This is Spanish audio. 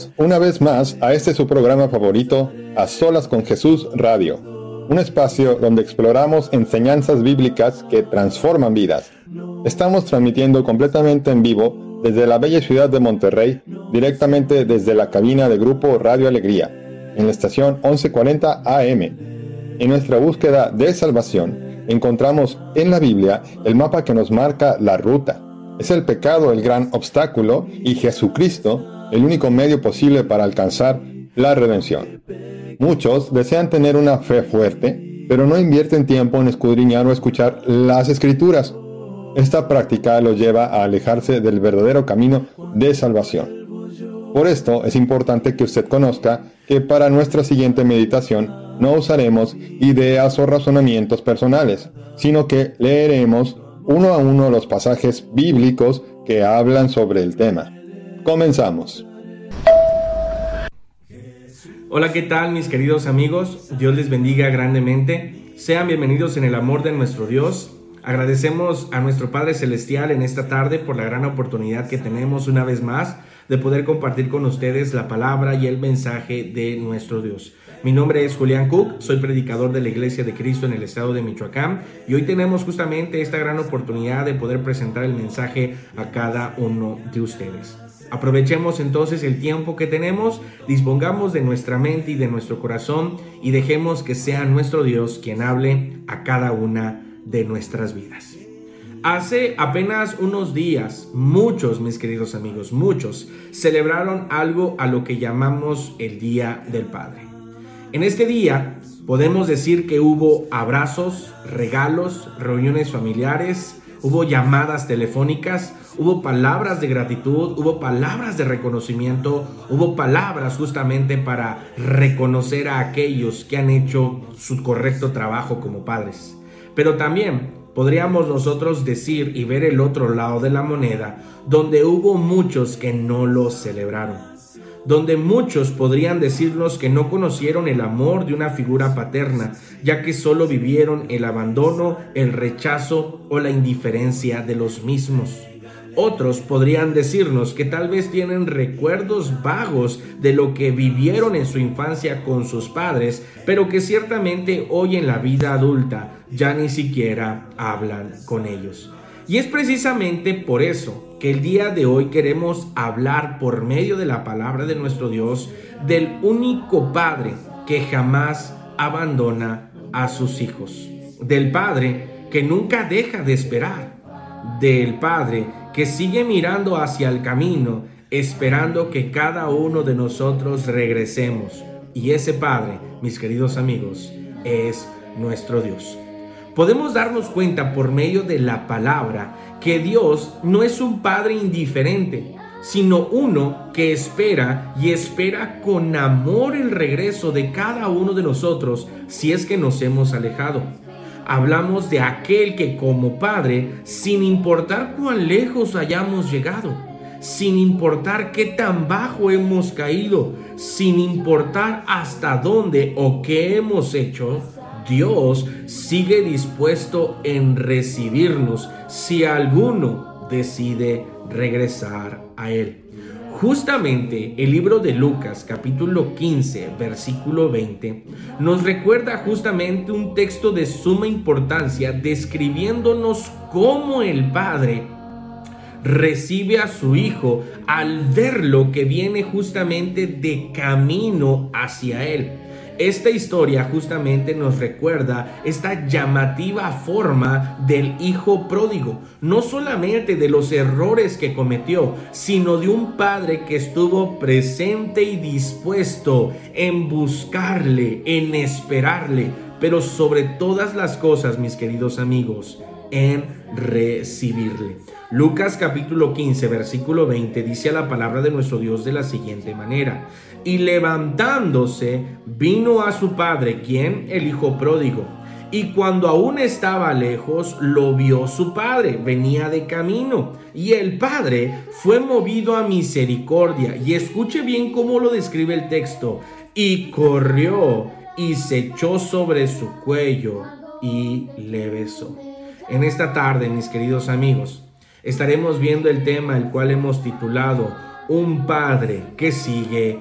Una vez más a este su programa favorito, A Solas con Jesús Radio, un espacio donde exploramos enseñanzas bíblicas que transforman vidas. Estamos transmitiendo completamente en vivo desde la bella ciudad de Monterrey, directamente desde la cabina de Grupo Radio Alegría, en la estación 1140 AM. En nuestra búsqueda de salvación, encontramos en la Biblia el mapa que nos marca la ruta. Es el pecado el gran obstáculo y Jesucristo el único medio posible para alcanzar la redención. Muchos desean tener una fe fuerte, pero no invierten tiempo en escudriñar o escuchar las Escrituras. Esta práctica los lleva a alejarse del verdadero camino de salvación. Por esto es importante que usted conozca que para nuestra siguiente meditación no usaremos ideas o razonamientos personales, sino que leeremos uno a uno los pasajes bíblicos que hablan sobre el tema. Comenzamos. Hola, ¿qué tal mis queridos amigos? Dios les bendiga grandemente. Sean bienvenidos en el amor de nuestro Dios. Agradecemos a nuestro Padre Celestial en esta tarde por la gran oportunidad que tenemos una vez más de poder compartir con ustedes la palabra y el mensaje de nuestro Dios. Mi nombre es Julián Cook, soy predicador de la Iglesia de Cristo en el estado de Michoacán y hoy tenemos justamente esta gran oportunidad de poder presentar el mensaje a cada uno de ustedes. Aprovechemos entonces el tiempo que tenemos, dispongamos de nuestra mente y de nuestro corazón y dejemos que sea nuestro Dios quien hable a cada una de nuestras vidas. Hace apenas unos días, muchos, mis queridos amigos, muchos celebraron algo a lo que llamamos el Día del Padre. En este día podemos decir que hubo abrazos, regalos, reuniones familiares, hubo llamadas telefónicas, hubo palabras de gratitud, hubo palabras de reconocimiento, hubo palabras justamente para reconocer a aquellos que han hecho su correcto trabajo como padres. Pero también podríamos nosotros decir y ver el otro lado de la moneda, donde hubo muchos que no lo celebraron. Donde muchos podrían decirnos que no conocieron el amor de una figura paterna, ya que solo vivieron el abandono, el rechazo o la indiferencia de los mismos. Otros podrían decirnos que tal vez tienen recuerdos vagos de lo que vivieron en su infancia con sus padres, pero que ciertamente hoy en la vida adulta ya ni siquiera hablan con ellos. Y es precisamente por eso que el día de hoy queremos hablar por medio de la palabra de nuestro Dios del único Padre que jamás abandona a sus hijos, del Padre que nunca deja de esperar, del Padre que sigue mirando hacia el camino, esperando que cada uno de nosotros regresemos. Y ese Padre, mis queridos amigos, es nuestro Dios. Podemos darnos cuenta por medio de la palabra que Dios no es un Padre indiferente, sino uno que espera y espera con amor el regreso de cada uno de nosotros si es que nos hemos alejado. Hablamos de aquel que como Padre, sin importar cuán lejos hayamos llegado, sin importar qué tan bajo hemos caído, sin importar hasta dónde o qué hemos hecho, Dios sigue dispuesto en recibirnos si alguno decide regresar a Él. Justamente el libro de Lucas, capítulo 15, versículo 20, nos recuerda justamente un texto de suma importancia describiéndonos cómo el Padre recibe a su Hijo al verlo que viene justamente de camino hacia Él. Esta historia justamente nos recuerda esta llamativa forma del hijo pródigo, no solamente de los errores que cometió, sino de un padre que estuvo presente y dispuesto en buscarle, en esperarle, pero sobre todas las cosas, mis queridos amigos, en recibirle. Lucas capítulo 15, versículo 20 dice a la palabra de nuestro Dios de la siguiente manera: y levantándose, vino a su padre, ¿quién? El hijo pródigo. Y cuando aún estaba lejos, lo vio su padre, venía de camino. Y el padre fue movido a misericordia. Y escuche bien cómo lo describe el texto. Y corrió y se echó sobre su cuello y le besó. En esta tarde, mis queridos amigos, estaremos viendo el tema el cual hemos titulado un padre que sigue